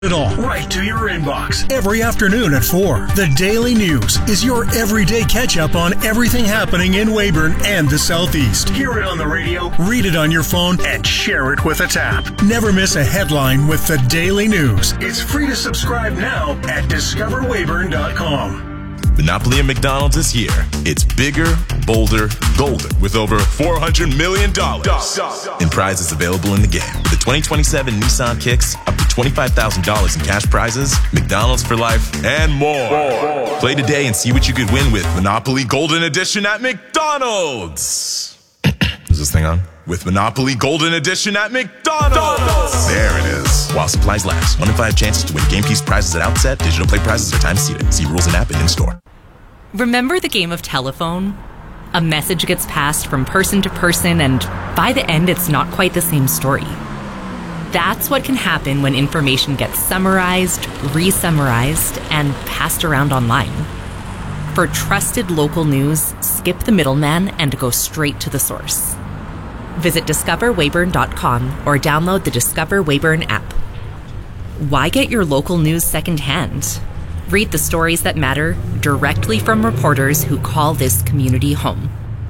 It all right to your inbox every afternoon at 4. The Daily News is your everyday catch-up on everything happening in Weyburn and the Southeast. Hear it on the radio, read it on your phone, and share it with a tap. Never miss a headline with the Daily News. It's free to subscribe now at discoverweyburn.com. Monopoly and McDonald's is here. It's bigger, bolder, golden, with over $400 million in prizes available in the game. With the 2027 Nissan Kicks, up to $25,000 in cash prizes, McDonald's for life, and more. Play today and see what you could win with Monopoly Golden Edition at McDonald's. Is this thing on? With Monopoly Golden Edition at McDonald's. There it is. While supplies last. 1 in 5 chances to win game piece prizes at outset. Digital play prizes are time seated. See rules and app and in-store. Remember the game of telephone? A message gets passed from person to person, and by the end, it's not quite the same story. That's what can happen when information gets summarized, re-summarized, and passed around online. For trusted local news, skip the middleman and go straight to the source. Visit discoverweyburn.com or download the Discover Weyburn app. Why get your local news secondhand? Read the stories that matter directly from reporters who call this community home.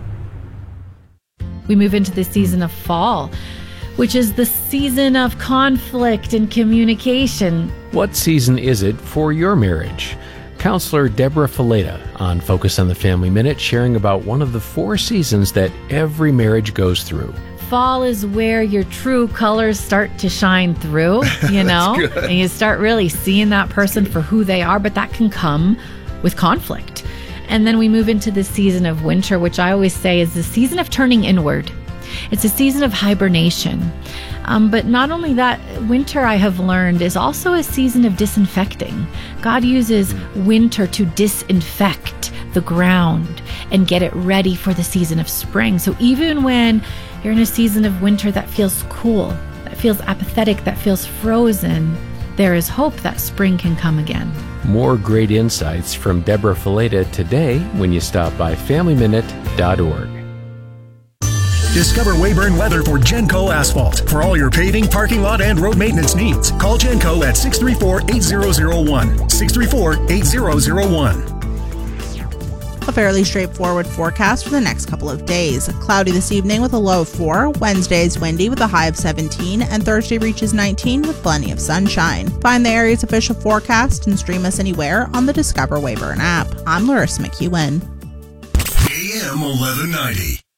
We move into the season of fall, which is the season of conflict and communication. What season is it for your marriage? Counselor Deborah Fileta on Focus on the Family Minute, sharing about one of the 4 seasons that every marriage goes through. Fall is where your true colors start to shine through, you know, and you start really seeing that person for who they are, but that can come with conflict. And then we move into the season of winter, which I always say is the season of turning inward. It's a season of hibernation. But not only that, winter, I have learned, is also a season of disinfecting. God uses winter to disinfect the ground and get it ready for the season of spring. So even when you're in a season of winter that feels cool, that feels apathetic, that feels frozen, there is hope that spring can come again. More great insights from Deborah Fileta today when you stop by FamilyMinute.org. Discover Weyburn weather for Genco Asphalt. For all your paving, parking lot, and road maintenance needs, call Genco at 634-8001. 634-8001. A fairly straightforward forecast for the next couple of days. Cloudy this evening with a low of 4. Wednesday is windy with a high of 17. And Thursday reaches 19 with plenty of sunshine. Find the area's official forecast and stream us anywhere on the Discover Weyburn app. I'm Larissa McEwen. AM 1190.